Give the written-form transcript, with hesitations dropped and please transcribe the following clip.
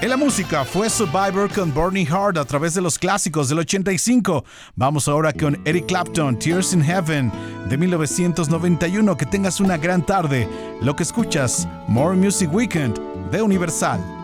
En la música fue Survivor con Burning Heart a través de los clásicos del 85. Vamos ahora con Eric Clapton, Tears in Heaven de 1991. Que tengas una gran tarde. Lo que escuchas, More Music Weekend de Universal.